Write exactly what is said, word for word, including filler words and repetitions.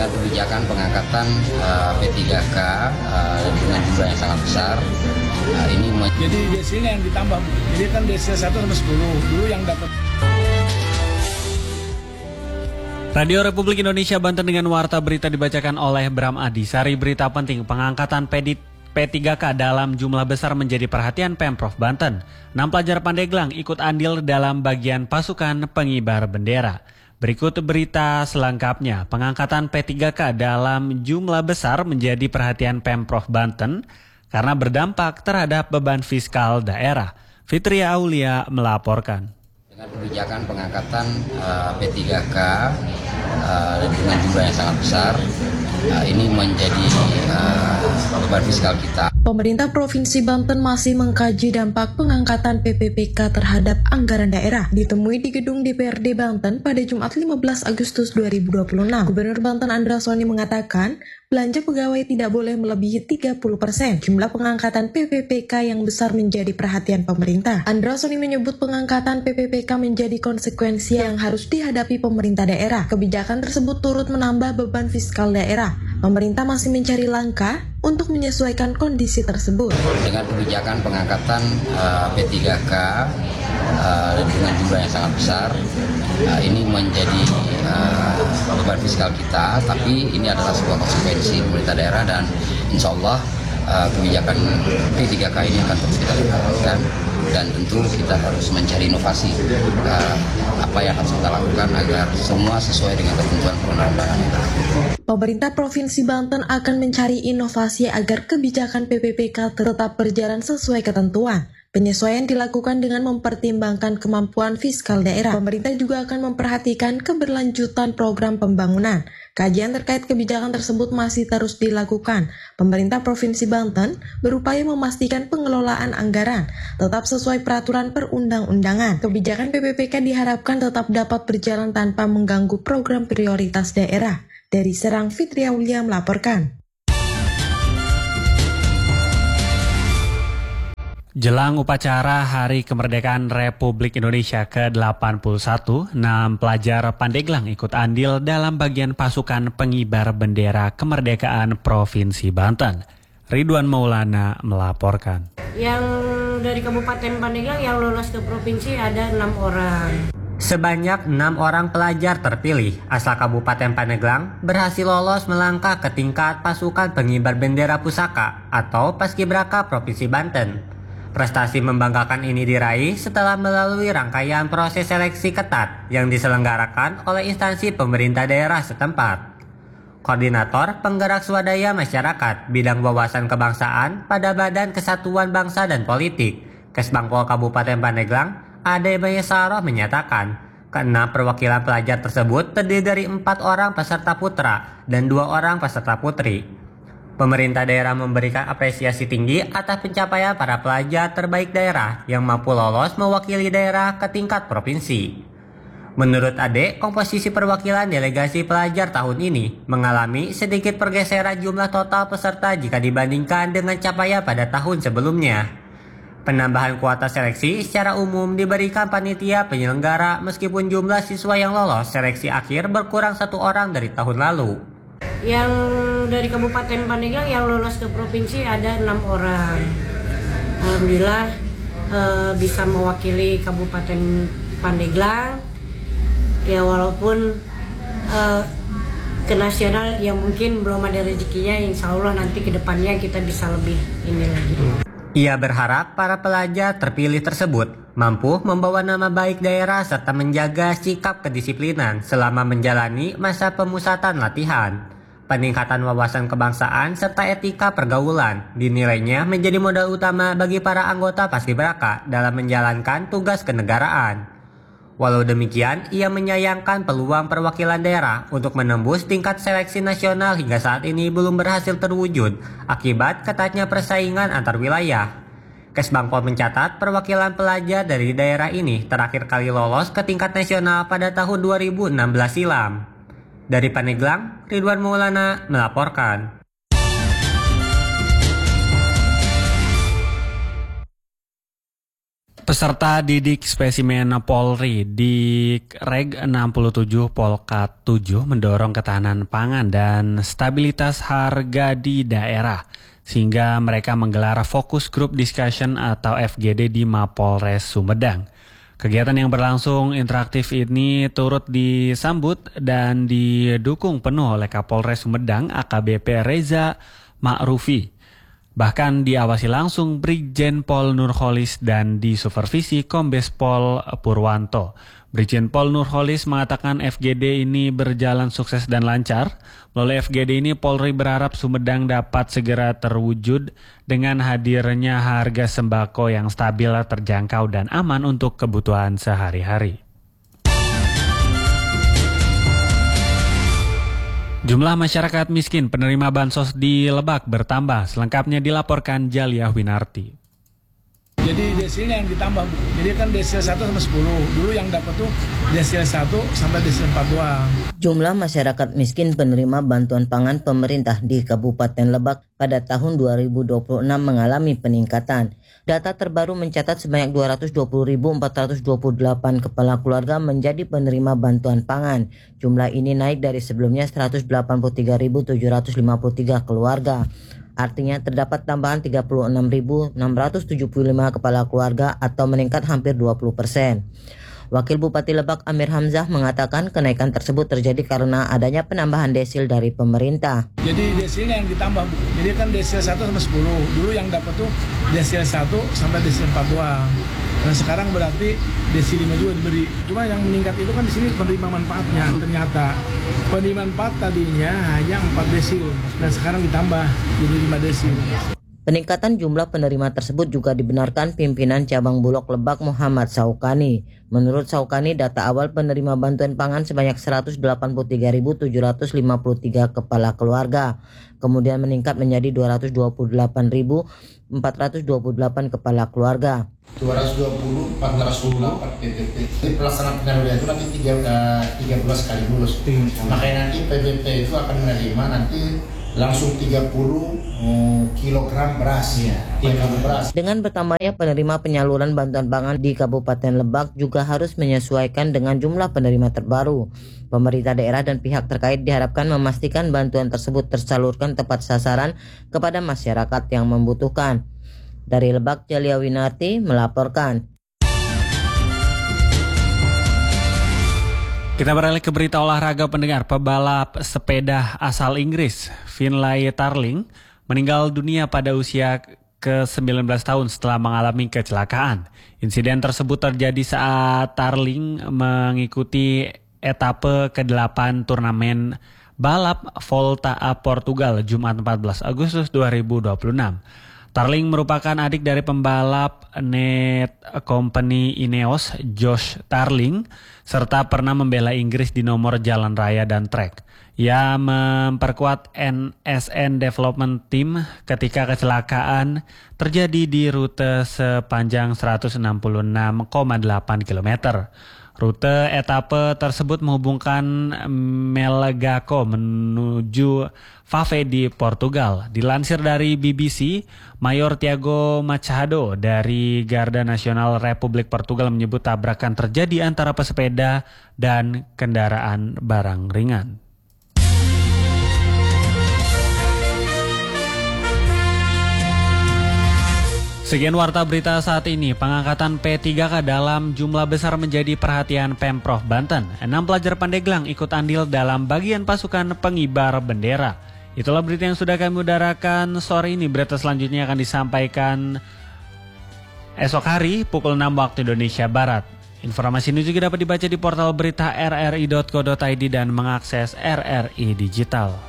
dengan kebijakan pengangkatan uh, P tiga K uh, dengan jumlah yang sangat besar. Uh, ini men- Jadi desinya yang ditambah, jadi kan desi satu sampai sepuluh dulu yang dapat. Radio Republik Indonesia Banten dengan warta berita dibacakan oleh Bram Adi. Sari berita penting, pengangkatan P tiga K dalam jumlah besar menjadi perhatian Pemprov Banten. enam pelajar Pandeglang ikut andil dalam bagian pasukan pengibar bendera. Berikut berita selengkapnya, pengangkatan P tiga K dalam jumlah besar menjadi perhatian Pemprov Banten karena berdampak terhadap beban fiskal daerah. Fitria Aulia melaporkan. Dengan kebijakan pengangkatan uh, P tiga K uh, dengan jumlah yang sangat besar, uh, ini menjadi uh, beban fiskal kita. Pemerintah Provinsi Banten masih mengkaji dampak pengangkatan P P P K terhadap anggaran daerah. Ditemui di gedung D P R D Banten pada Jumat lima belas Agustus dua ribu dua puluh enam, Gubernur Banten Andra Soni mengatakan belanja pegawai tidak boleh melebihi tiga puluh persen. Jumlah pengangkatan P P P K yang besar menjadi perhatian pemerintah. Andra Soni menyebut pengangkatan P P P K menjadi konsekuensi yang harus dihadapi pemerintah daerah. Kebijakan tersebut turut menambah beban fiskal daerah. Pemerintah masih mencari langkah untuk menyesuaikan kondisi tersebut. Dengan kebijakan pengangkatan uh, P tiga K uh, dengan jumlah yang sangat besar, uh, ini menjadi uh, beban fiskal kita, tapi ini adalah sebuah konsekuensi pemerintah daerah dan insya Allah uh, kebijakan P tiga K ini akan terus kita lakukan dan tentu kita harus mencari inovasi uh, apa yang harus kita lakukan agar semua sesuai dengan ketentuan perundang-undangan. Pemerintah Provinsi Banten akan mencari inovasi agar kebijakan P P P K tetap berjalan sesuai ketentuan. Penyesuaian dilakukan dengan mempertimbangkan kemampuan fiskal daerah. Pemerintah juga akan memperhatikan keberlanjutan program pembangunan. Kajian terkait kebijakan tersebut masih terus dilakukan. Pemerintah Provinsi Banten berupaya memastikan pengelolaan anggaran tetap sesuai peraturan perundang-undangan. Kebijakan P P P K diharapkan tetap dapat berjalan tanpa mengganggu program prioritas daerah. Dari Serang, Fitria Aulia melaporkan. Jelang upacara Hari Kemerdekaan Republik Indonesia ke delapan puluh satu, enam pelajar Pandeglang ikut andil dalam bagian pasukan pengibar bendera kemerdekaan Provinsi Banten. Ridwan Maulana melaporkan. Yang dari Kabupaten Pandeglang yang lolos ke provinsi ada enam orang. Sebanyak enam orang pelajar terpilih asal Kabupaten Pandeglang berhasil lolos melangkah ke tingkat pasukan pengibar bendera pusaka atau Paskibraka Provinsi Banten. Prestasi membanggakan ini diraih setelah melalui rangkaian proses seleksi ketat yang diselenggarakan oleh instansi pemerintah daerah setempat. Koordinator Penggerak Swadaya Masyarakat Bidang Wawasan Kebangsaan pada Badan Kesatuan Bangsa dan Politik, Kesbangpol Kabupaten Pandeglang, Ade Mayesaroh menyatakan, keenam perwakilan pelajar tersebut terdiri dari empat orang peserta putra dan dua orang peserta putri. Pemerintah daerah memberikan apresiasi tinggi atas pencapaian para pelajar terbaik daerah yang mampu lolos mewakili daerah ke tingkat provinsi. Menurut Ade, komposisi perwakilan delegasi pelajar tahun ini mengalami sedikit pergeseran jumlah total peserta jika dibandingkan dengan capaian pada tahun sebelumnya. Penambahan kuota seleksi secara umum diberikan panitia penyelenggara meskipun jumlah siswa yang lolos seleksi akhir berkurang satu orang dari tahun lalu. Yang dari Kabupaten Pandeglang yang lolos ke provinsi ada enam orang. Alhamdulillah eh, bisa mewakili Kabupaten Pandeglang. Ya walaupun eh, ke nasional yang mungkin belum ada rezekinya, insya Allah nanti ke depannya kita bisa lebih ini lagi. Ia berharap para pelajar terpilih tersebut mampu membawa nama baik daerah serta menjaga sikap kedisiplinan selama menjalani masa pemusatan latihan. Peningkatan wawasan kebangsaan serta etika pergaulan dinilainya menjadi modal utama bagi para anggota Paskibraka dalam menjalankan tugas kenegaraan. Walau demikian, ia menyayangkan peluang perwakilan daerah untuk menembus tingkat seleksi nasional hingga saat ini belum berhasil terwujud akibat ketatnya persaingan antar wilayah. Kesbangpol mencatat perwakilan pelajar dari daerah ini terakhir kali lolos ke tingkat nasional pada tahun dua ribu enam belas silam. Dari Pandeglang, Ridwan Maulana melaporkan. Peserta didik spesimen Polri di Reg enam puluh tujuh Polkat tujuh mendorong ketahanan pangan dan stabilitas harga di daerah, sehingga mereka menggelar Focus Group Discussion atau F G D di Mapolres Sumedang. Kegiatan yang berlangsung interaktif ini turut disambut dan didukung penuh oleh Kapolres Sumedang A K B P Reza Ma'rufi. Bahkan diawasi langsung Brigjen Pol Nurholis dan disupervisi Kombes Pol Purwanto. Brigjen Pol Nurholis mengatakan F G D ini berjalan sukses dan lancar. Melalui F G D ini Polri berharap Sumedang dapat segera terwujud dengan hadirnya harga sembako yang stabil, terjangkau, dan aman untuk kebutuhan sehari-hari. Jumlah masyarakat miskin penerima bansos di Lebak bertambah. Selengkapnya dilaporkan Jalia Winarti. Jadi desilnya yang ditambah, jadi kan desil satu sampai sepuluh. Dulu yang dapat tuh desil satu sampai desil empat doang. Jumlah masyarakat miskin penerima bantuan pangan pemerintah di Kabupaten Lebak pada tahun dua ribu dua puluh enam mengalami peningkatan. Data terbaru mencatat sebanyak dua ratus dua puluh ribu empat ratus dua puluh delapan kepala keluarga menjadi penerima bantuan pangan. Jumlah ini naik dari sebelumnya seratus delapan puluh tiga ribu tujuh ratus lima puluh tiga keluarga. Artinya terdapat tambahan tiga puluh enam ribu enam ratus tujuh puluh lima kepala keluarga atau meningkat hampir dua puluh persen. Wakil Bupati Lebak Amir Hamzah mengatakan kenaikan tersebut terjadi karena adanya penambahan desil dari pemerintah. Jadi desilnya yang ditambah, jadi kan desil satu sampai sepuluh. Dulu yang dapat tuh desil satu sampai desil empat doang. Dan sekarang berarti desil lima juga diberi. Cuma yang meningkat itu kan di sini penerima manfaatnya. Ternyata penerima manfaat tadinya hanya empat desil dan sekarang ditambah jadi lima desil. Peningkatan jumlah penerima tersebut juga dibenarkan pimpinan cabang Bulog Lebak Muhammad Saukani. Menurut Saukani, data awal penerima bantuan pangan sebanyak seratus delapan puluh tiga ribu tujuh ratus lima puluh tiga kepala keluarga. Kemudian meningkat menjadi dua ratus dua puluh delapan ribu empat ratus dua puluh delapan kepala keluarga. dua ratus dua puluh, empat ratus dua puluh delapan P T P. Di pelaksanaan penyaluran itu nanti tiga belas sekaligus. Makanya nanti P B P itu akan menerima nanti langsung tiga puluh kilogram beras ya, beras. Dengan bertambahnya penerima penyaluran bantuan pangan di Kabupaten Lebak juga harus menyesuaikan dengan jumlah penerima terbaru. Pemerintah daerah dan pihak terkait diharapkan memastikan bantuan tersebut tersalurkan tepat sasaran kepada masyarakat yang membutuhkan. Dari Lebak, Jalia Winarti melaporkan. Kita beralih ke berita olahraga pendengar. Pebalap sepeda asal Inggris, Finlay Tarling, meninggal dunia pada usia ke sembilan belas tahun setelah mengalami kecelakaan. Insiden tersebut terjadi saat Tarling mengikuti etape kedelapan turnamen balap Volta a Portugal Jumat empat belas Agustus dua ribu dua puluh enam. Tarling merupakan adik dari pembalap Net Company Ineos, Josh Tarling, serta pernah membela Inggris di nomor jalan raya dan trek. Ia memperkuat N S N Development Team ketika kecelakaan terjadi di rute sepanjang seratus enam puluh enam koma delapan kilometer. Rute etape tersebut menghubungkan Melgaco menuju Fave di Portugal. Dilansir dari B B C, Mayor Tiago Machado dari Garda Nasional Republik Portugal menyebut tabrakan terjadi antara pesepeda dan kendaraan barang ringan. Sekian warta berita saat ini. Pengangkatan P tiga K dalam jumlah besar menjadi perhatian Pemprov Banten. Enam pelajar Pandeglang ikut andil dalam bagian pasukan pengibar bendera. Itulah berita yang sudah kami udarakan sore ini. Berita selanjutnya akan disampaikan esok hari pukul enam waktu Indonesia Barat. Informasi ini juga dapat dibaca di portal berita r r i dot co dot i d dan mengakses R R I Digital.